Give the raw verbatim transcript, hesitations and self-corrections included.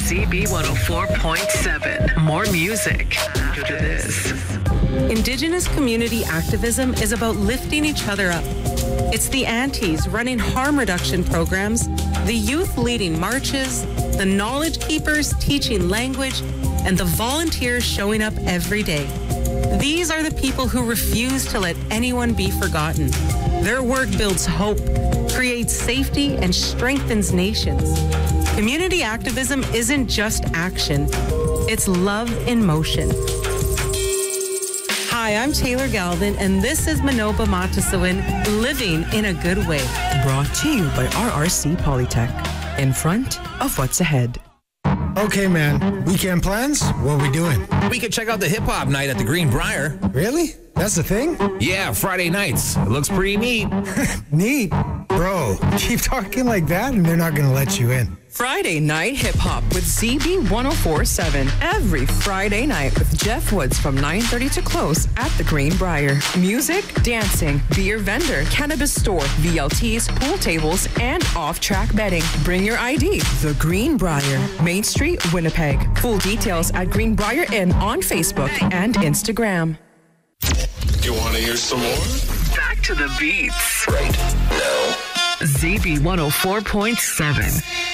Z B one oh four point seven. More music after this. Indigenous community activism is about lifting each other up. It's the aunties running harm reduction programs, the youth leading marches, the knowledge keepers teaching language, and the volunteers showing up every day. These are the people who refuse to let anyone be forgotten. Their work builds hope, creates safety, and strengthens nations. Community activism isn't just action, it's love in motion. Hi, I'm Taylor Galvin, and this is Manoba Matasawin, Living in a Good Way. Brought to you by R R C Polytech, in front of what's ahead. Okay, man. Weekend plans? What are we doing? We could check out the hip-hop night at the Greenbrier. Really? That's the thing? Yeah, Friday nights. It looks pretty neat. Neat? Bro, keep talking like that and they're not going to let you in. Friday Night Hip Hop with Z B one oh four point seven. Every Friday night with Jeff Woods from nine thirty to close at the Greenbrier. Music, dancing, beer vendor, cannabis store, V L Ts, pool tables, and off-track betting. Bring your I D. The Greenbrier, Main Street, Winnipeg. Full details at Greenbrier Inn on Facebook and Instagram. You want to hear some more? Back to the beats. Right now. Z B one oh four point seven.